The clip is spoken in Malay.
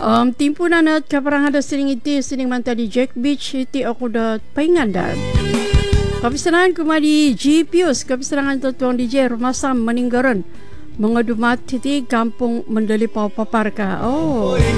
Timpunan at kaparangan da sining iti sining manta di Jack Beach iti ako da paingandan. Kapisangan kumadi GPUs kapisangan tutuang DJ Rumasam Maninggaran mga dumat iti kampung Mandalipaw Paparka.